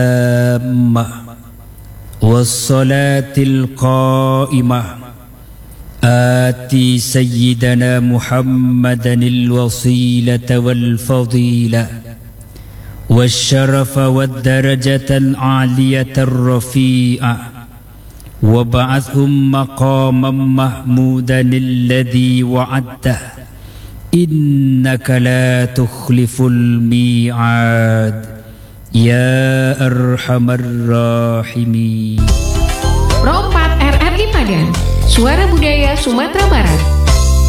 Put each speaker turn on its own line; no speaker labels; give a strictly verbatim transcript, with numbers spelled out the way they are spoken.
التامة والصلاة القائمة آتي سيدنا محمدا الوصيلة والفضيلة والشرف والدرجة العالية الرفيعة وابعثهم مقاما محمودا الذي وعدته إنك لا تخلف الميعاد يا أرحم الراحمين.
Pro empat R R I Padang, Suara Budaya Sumatera Barat.